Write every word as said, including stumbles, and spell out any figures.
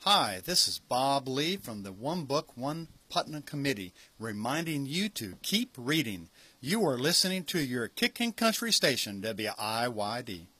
Hi, this is Bob Lee from the One Book, One Putnam Committee, reminding you to keep reading. You are listening to your Kicking Country station, W I Y D.